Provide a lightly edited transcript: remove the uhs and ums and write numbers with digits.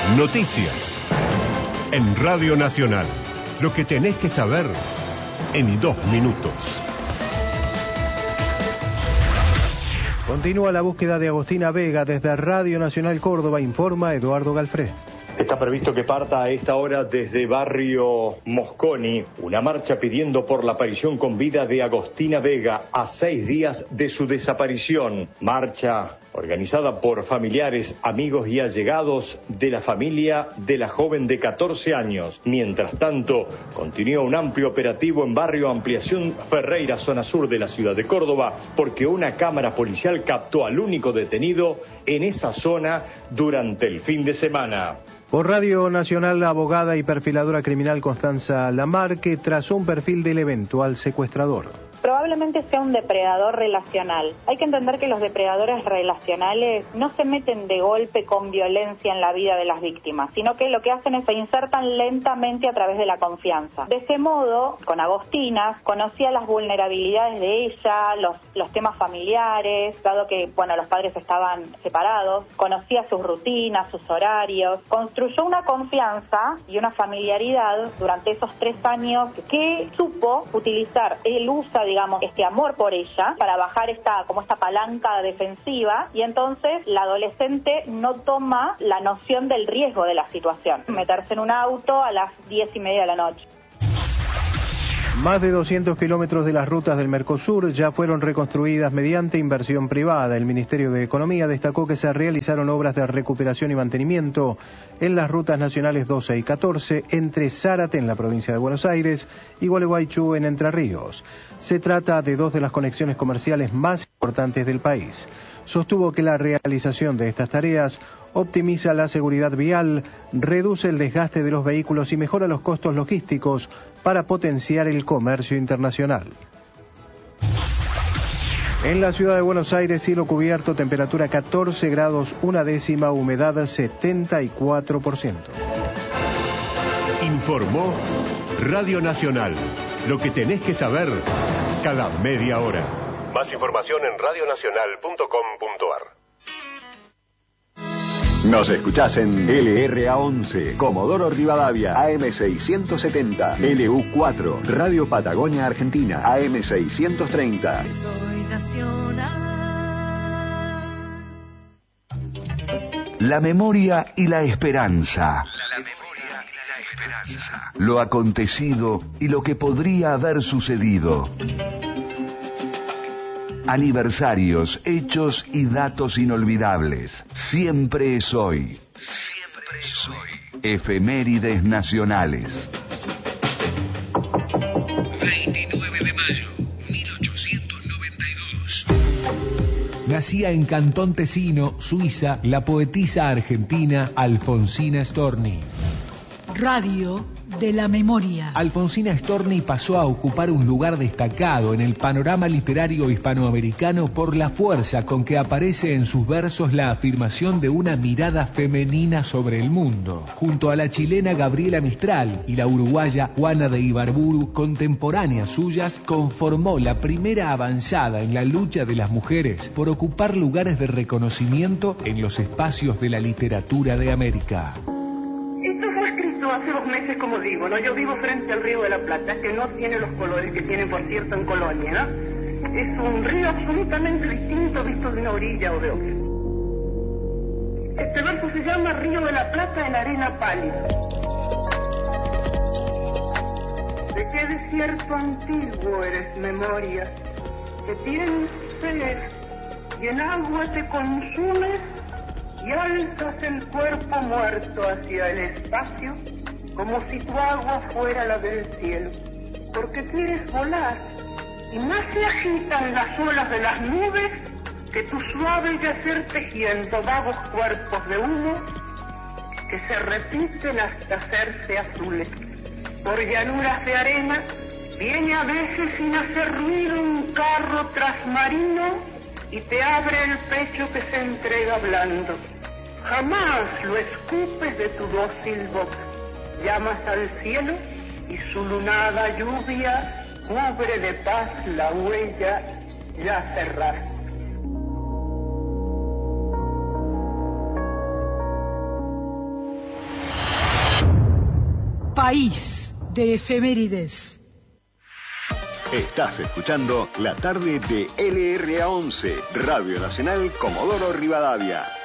Noticias. En Radio Nacional. Lo que tenés que saber en 2 minutos. Continúa la búsqueda de Agostina Vega. Desde Radio Nacional Córdoba informa Eduardo Galfré. Está previsto que parta a esta hora desde Barrio Mosconi una marcha pidiendo por la aparición con vida de Agostina Vega a 6 días de su desaparición. Marcha organizada por familiares, amigos y allegados de la familia de la joven de 14 años. Mientras tanto, continúa un amplio operativo en Barrio Ampliación Ferreira, zona sur de la ciudad de Córdoba, porque una cámara policial captó al único detenido en esa zona durante el fin de semana. Por Radio Nacional, la abogada y perfiladora criminal Constanza Lamarque trazó un perfil del eventual secuestrador. Probablemente sea un depredador relacional. Hay que entender que los depredadores relacionales no se meten de golpe con violencia en la vida de las víctimas, sino que lo que hacen es se insertan lentamente a través de la confianza. De ese modo, con Agostina, conocía las vulnerabilidades de ella, los temas familiares, dado que, los padres estaban separados, conocía sus rutinas, sus horarios, construyó una confianza y una familiaridad durante esos 3 años que supo utilizar. Él usa, este amor por ella para bajar esta palanca defensiva, y entonces la adolescente no toma la noción del riesgo de la situación. Meterse en un auto a las 10:30 de la noche. Más de 200 kilómetros de las rutas del Mercosur ya fueron reconstruidas mediante inversión privada. El Ministerio de Economía destacó que se realizaron obras de recuperación y mantenimiento en las rutas nacionales 12 y 14 entre Zárate, en la provincia de Buenos Aires, y Gualeguaychú, en Entre Ríos. Se trata de 2 de las conexiones comerciales más importantes del país. Sostuvo que la realización de estas tareas optimiza la seguridad vial, reduce el desgaste de los vehículos y mejora los costos logísticos para potenciar el comercio internacional. En la ciudad de Buenos Aires, cielo cubierto, temperatura 14 grados 1/10, humedad 74%. Informó Radio Nacional. Lo que tenés que saber cada media hora. Más información en radionacional.com.ar. Nos escuchás en LRA11, Comodoro Rivadavia, AM670, LU4, Radio Patagonia Argentina, AM630. Soy nacional. La memoria y la esperanza. Lo acontecido y lo que podría haber sucedido. Aniversarios, hechos y datos inolvidables. Siempre es hoy. Siempre es hoy. Efemérides nacionales. 29 de mayo, 1892. Nacía en Cantón Tesino, Suiza, la poetisa argentina Alfonsina Storni. Radio de la memoria. Alfonsina Storni pasó a ocupar un lugar destacado en el panorama literario hispanoamericano por la fuerza con que aparece en sus versos la afirmación de una mirada femenina sobre el mundo. Junto a la chilena Gabriela Mistral y la uruguaya Juana de Ibarburu, contemporáneas suyas, conformó la primera avanzada en la lucha de las mujeres por ocupar lugares de reconocimiento en los espacios de la literatura de América. Hace 2 meses, como digo, ¿no? Yo vivo frente al río de la Plata, que no tiene los colores que tiene, por cierto, en Colonia, ¿no? Es un río absolutamente distinto visto de una orilla o de otra. Este verso se llama Río de la Plata en arena pálida. ¿De qué desierto antiguo eres memoria? Que tienes sed y en agua te consumes y alzas el cuerpo muerto hacia el espacio como si tu agua fuera la del cielo, porque quieres volar y más se agitan las olas de las nubes que tu suave yacer tejiendo vagos cuerpos de humo que se repiten hasta hacerse azules. Por llanuras de arena viene a veces sin hacer ruido un carro trasmarino y te abre el pecho que se entrega blando. Jamás lo escupes de tu dócil boca. Llamas al cielo y su lunada lluvia cubre de paz la huella ya cerrada. país de efemérides. Estás escuchando la tarde de LRA 11, Radio Nacional Comodoro Rivadavia.